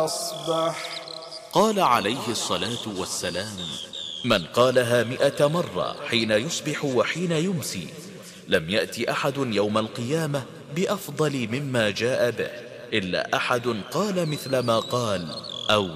أصبح. قال عليه الصلاة والسلام: من قالها 100 مرة حين يصبح وحين يمسي لم يأتي أحد يوم القيامة بأفضل مما جاء به إلا أحد قال مثل ما قال أو